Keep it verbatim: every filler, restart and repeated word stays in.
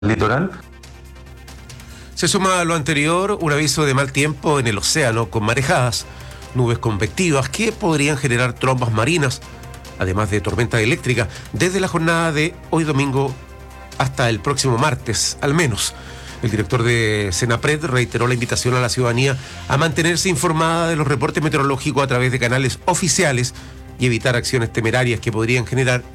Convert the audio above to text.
litoral. Se suma a lo anterior un aviso de mal tiempo en el océano con marejadas, nubes convectivas que podrían generar trombas marinas, además de tormenta eléctrica, desde la jornada de hoy domingo hasta el próximo martes, al menos. El director de Senapred reiteró la invitación a la ciudadanía a mantenerse informada de los reportes meteorológicos a través de canales oficiales y evitar acciones temerarias que podrían generar